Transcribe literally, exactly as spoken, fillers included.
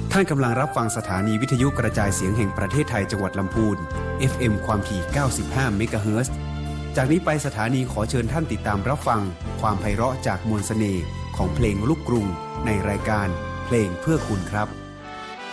ท่านกำลังรับฟังสถานีวิทยุกระจายเสียงแห่งประเทศไทยจังหวัดลำพูน เอฟ เอ็ม ความถี่ เก้าสิบห้า เมกะเฮิรตซ์ จากนี้ไปสถานีขอเชิญท่านติดตามรับฟังความไพเราะจากมวลเสน่ห์ของเพลงลูกกรุงในรายการเพลงเพื่อคุณครับ